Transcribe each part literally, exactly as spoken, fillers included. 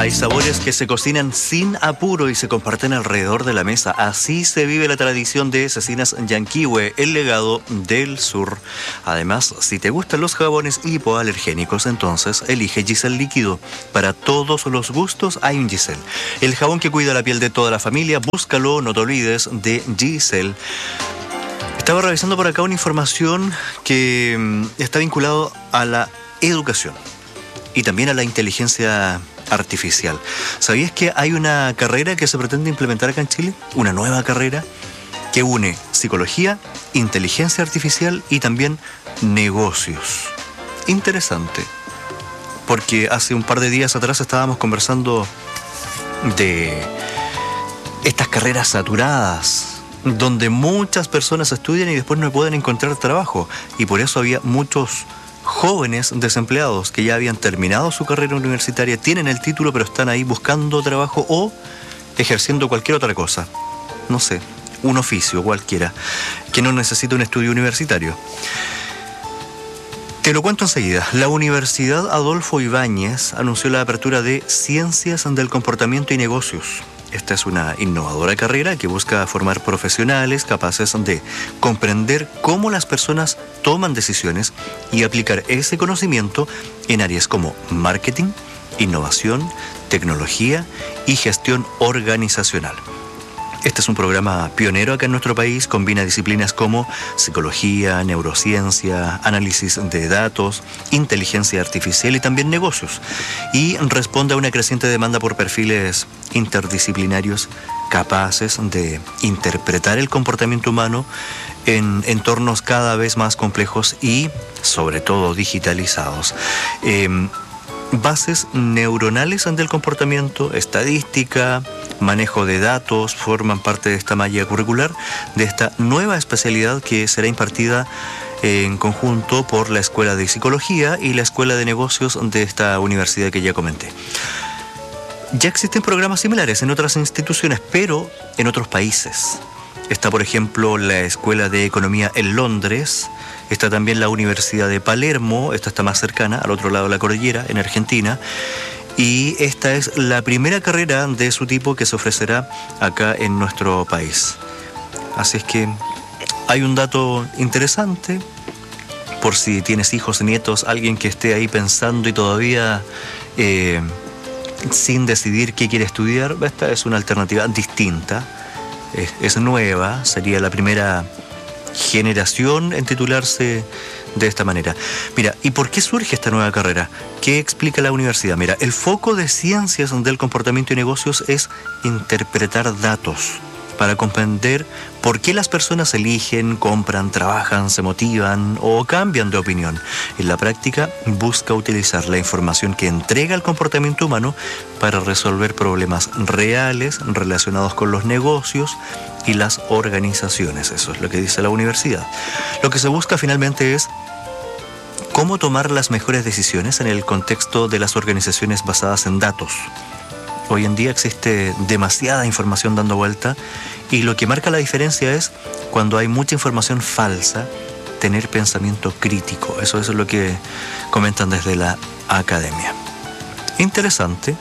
Hay sabores que se cocinan sin apuro y se comparten alrededor de la mesa. Así se vive la tradición de Cecinas Llanquihue, el legado del sur. Además, si te gustan los jabones hipoalergénicos, entonces elige Giselle Líquido. Para todos los gustos hay un Giselle. El jabón que cuida la piel de toda la familia, búscalo, no te olvides de Giselle. Estaba revisando por acá una información que mm, está vinculado a la educación y también a la inteligencia artificial. ¿Sabías que hay una carrera que se pretende implementar acá en Chile? Una nueva carrera que une psicología, inteligencia artificial y también negocios. Interesante, porque hace un par de días atrás estábamos conversando de estas carreras saturadas, donde muchas personas estudian y después no pueden encontrar trabajo, y por eso había muchos jóvenes desempleados que ya habían terminado su carrera universitaria, tienen el título pero están ahí buscando trabajo o ejerciendo cualquier otra cosa, no sé, un oficio cualquiera, que no necesita un estudio universitario. Te lo cuento enseguida. La Universidad Adolfo Ibáñez anunció la apertura de Ciencias del Comportamiento y Negocios. Esta es una innovadora carrera que busca formar profesionales capaces de comprender cómo las personas toman decisiones y aplicar ese conocimiento en áreas como marketing, innovación, tecnología y gestión organizacional. Este es un programa pionero acá en nuestro país, combina disciplinas como psicología, neurociencia, análisis de datos, inteligencia artificial y también negocios, y responde a una creciente demanda por perfiles interdisciplinarios capaces de interpretar el comportamiento humano en entornos cada vez más complejos y, sobre todo, digitalizados. Eh, Bases neuronales del comportamiento, estadística, manejo de datos forman parte de esta malla curricular, de esta nueva especialidad que será impartida en conjunto por la Escuela de Psicología y la Escuela de Negocios de esta universidad que ya comenté. Ya existen programas similares en otras instituciones, pero en otros países. Está, por ejemplo, la Escuela de Economía en Londres. Está también la Universidad de Palermo, esta está más cercana, al otro lado de la cordillera, en Argentina. Y esta es la primera carrera de su tipo que se ofrecerá acá en nuestro país. Así es que hay un dato interesante, por si tienes hijos, nietos, alguien que esté ahí pensando y todavía eh, sin decidir qué quiere estudiar. Esta es una alternativa distinta, es, es nueva, sería la primera generación en titularse de esta manera. Mira, ¿y por qué surge esta nueva carrera? ¿Qué explica la universidad? Mira, el foco de Ciencias del Comportamiento y Negocios es interpretar datos para comprender por qué las personas eligen, compran, trabajan, se motivan o cambian de opinión. En la práctica, busca utilizar la información que entrega el comportamiento humano para resolver problemas reales relacionados con los negocios y las organizaciones. Eso es lo que dice la universidad. Lo que se busca finalmente es cómo tomar las mejores decisiones en el contexto de las organizaciones basadas en datos. Hoy en día existe demasiada información dando vuelta y lo que marca la diferencia es cuando hay mucha información falsa, tener pensamiento crítico. Eso, eso es lo que comentan desde la academia. Interesante.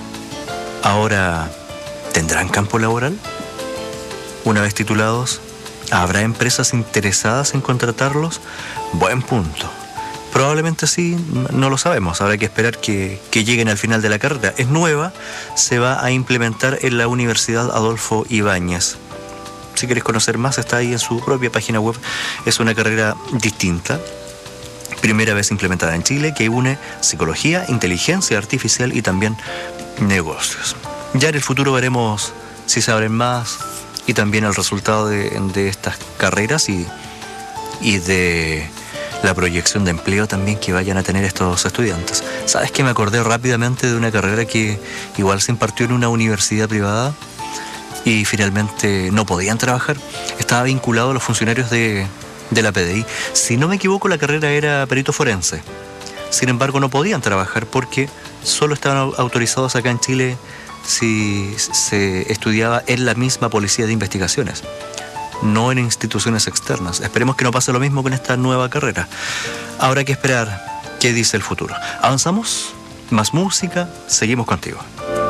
Ahora, ¿tendrán campo laboral? Una vez titulados, ¿habrá empresas interesadas en contratarlos? Buen punto. Probablemente sí, no lo sabemos. Habrá que esperar que, que lleguen al final de la carrera. Es nueva, se va a implementar en la Universidad Adolfo Ibáñez. Si quieres conocer más, está ahí en su propia página web. Es una carrera distinta, primera vez implementada en Chile, que une psicología, inteligencia artificial y también negocios. Ya en el futuro veremos si se abren más y también el resultado de, de estas carreras y, y de la proyección de empleo también que vayan a tener estos estudiantes. ¿Sabes que me acordé rápidamente de una carrera que igual se impartió en una universidad privada y finalmente no podían trabajar? Estaba vinculado a los funcionarios de, de la P D I. Si no me equivoco, la carrera era perito forense. Sin embargo, no podían trabajar porque solo estaban autorizados acá en Chile si se estudiaba en la misma policía de investigaciones, no en instituciones externas. Esperemos que no pase lo mismo con esta nueva carrera. Habrá que esperar qué dice el futuro. ¿Avanzamos? Más música, seguimos contigo.